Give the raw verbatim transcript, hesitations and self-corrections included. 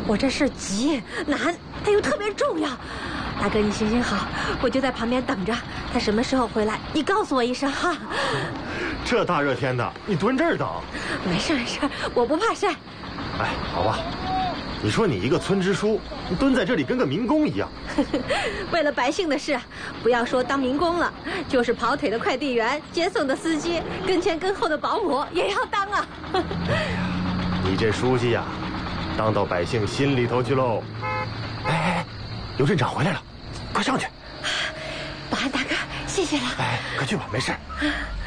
我这事急难，它又特别重要。大哥，你行行好，我就在旁边等着，他什么时候回来，你告诉我一声哈。 这大热天的，你蹲这儿等？ 没事没事，我不怕晒。 哎，好吧。你说你一个村支书，你蹲在这里跟个民工一样。 为了百姓的事，不要说当民工了，就是跑腿的快递员、接送的司机、跟前跟后的保姆也要当啊。 哎呀，你这书记呀，当到百姓心里头去喽。哎哎哎，刘镇长回来了，快上去。 保安大哥，谢谢了。 哎，快去吧，没事。